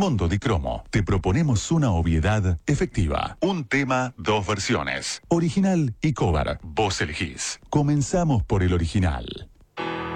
Mundo di Cromo. Te proponemos una obviedad efectiva. Un tema, dos versiones. Original y cover. Vos elegís. Comenzamos por el original.